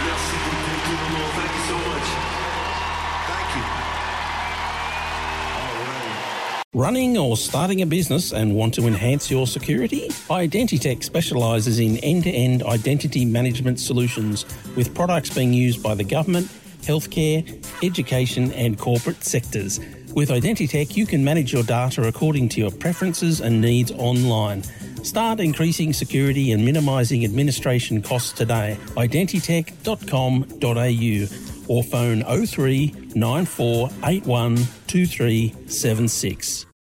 Merci beaucoup tout le monde. Thank you so much. Thank you. All right. Running or starting a business and want to enhance your security? Identitech specialises in end-to-end identity management solutions with products being used by the government, healthcare, education and corporate sectors. With Identitech, you can manage your data according to your preferences and needs online. Start increasing security and minimising administration costs today. Identitech.com.au or phone 03 9481 2376.